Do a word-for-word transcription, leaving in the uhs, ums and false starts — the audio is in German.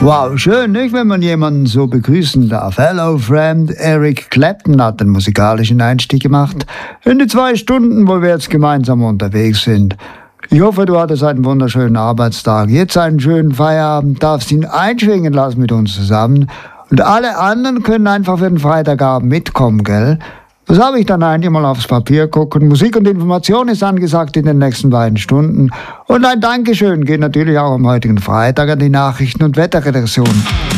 Wow, schön, nicht, wenn man jemanden so begrüßen darf. Hello, friend. Eric Clapton hat den musikalischen Einstieg gemacht in die zwei Stunden, wo wir jetzt gemeinsam unterwegs sind. Ich hoffe, du hattest einen wunderschönen Arbeitstag. Jetzt einen schönen Feierabend, darfst ihn einschwingen lassen mit uns zusammen. Und alle anderen können einfach für den Freitagabend mitkommen, gell? Das habe ich dann eigentlich mal aufs Papier gucken. Musik und Information ist angesagt in den nächsten beiden Stunden. Und ein Dankeschön geht natürlich auch am heutigen Freitag an die Nachrichten- und Wetterredaktion.